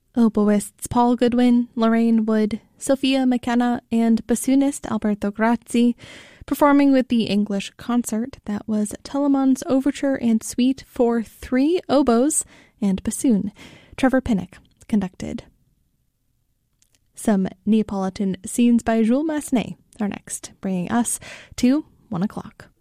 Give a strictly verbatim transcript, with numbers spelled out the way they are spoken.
Oboists Paul Goodwin, Lorraine Wood, Sophia McKenna, and bassoonist Alberto Grazzi, performing with the English concert that was Telemann's Overture and Suite for three oboes and bassoon. Trevor Pinnock conducted. Some Neapolitan scenes by Jules Massenet are next, bringing us to one o'clock.